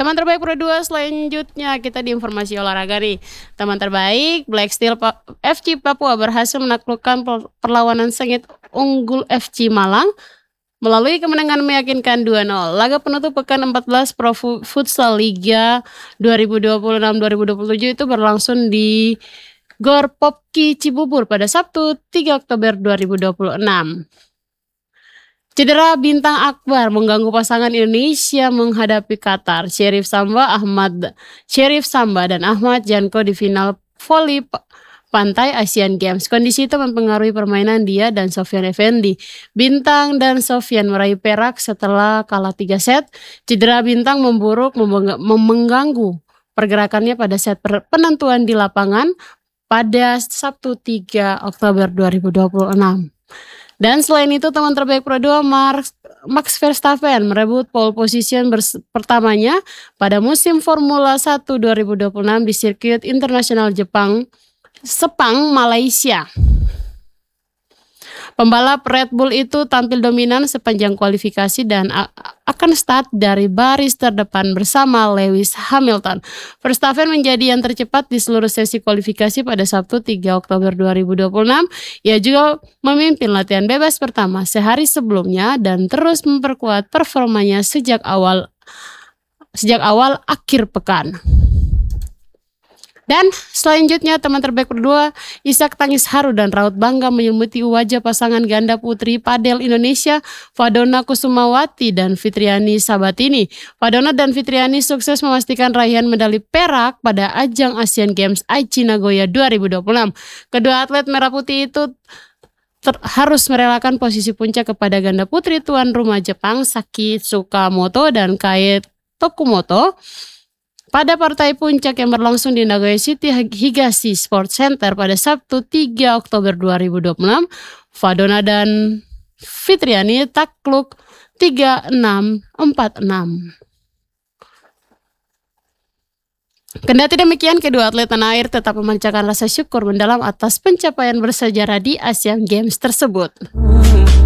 Teman terbaik Pro 2 selanjutnya kita di informasi olahraga nih. Teman terbaik Black Steel FC Papua berhasil menaklukkan perlawanan sengit unggul FC Malang melalui kemenangan meyakinkan 2-0. Laga penutup pekan 14 Pro Futsal Liga 2026-2027 itu berlangsung di Gor Popki Cibubur pada Sabtu 3 Oktober 2026. Cedera bintang Akbar mengganggu pasangan Indonesia menghadapi Qatar. Syarif Samba dan Ahmad Janko di final voli pantai Asian Games. Kondisi itu mempengaruhi permainan dia dan Sofyan Effendi. Bintang dan Sofyan meraih perak setelah kalah 3 set. Cedera bintang mengganggu pergerakannya pada set penentuan di lapangan pada Sabtu 3 Oktober 2026. Dan selain itu teman terbaik Pro 2 Max Verstappen merebut pole position pertamanya pada musim Formula 1 2026 di sirkuit internasional Sepang, Malaysia. Pembalap Red Bull itu tampil dominan sepanjang kualifikasi dan akan start dari baris terdepan bersama Lewis Hamilton. Verstappen menjadi yang tercepat di seluruh sesi kualifikasi pada Sabtu 3 Oktober 2026. Ia juga memimpin latihan bebas pertama sehari sebelumnya dan terus memperkuat performanya sejak awal akhir pekan. Dan selanjutnya teman terbaik berdua Ishak tangis haru dan raut bangga menyelimuti wajah pasangan ganda putri padel Indonesia Fadona Kusumawati dan Fitriani Sabatini. Fadona dan Fitriani sukses memastikan raihan medali perak pada ajang Asian Games Aichi Nagoya 2026. Kedua atlet merah putih itu harus merelakan posisi puncak kepada ganda putri tuan rumah Jepang Saki Tsukamoto dan Kae Tokumoto pada partai puncak yang berlangsung di Nagoya City Higashi Sports Center pada Sabtu 3 Oktober 2026. Fadona dan Fitriani takluk 3-6, 4-6. Kendati demikian, kedua atlet tanah air tetap memancarkan rasa syukur mendalam atas pencapaian bersejarah di Asian Games tersebut.